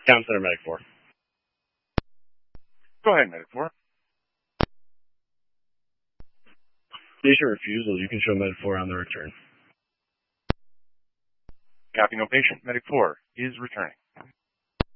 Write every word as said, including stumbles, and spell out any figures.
Town Center Medic four. Go ahead, Medic four. Patient refusal. You can show Medic four on the return. Copy, no patient. Medic four is returning.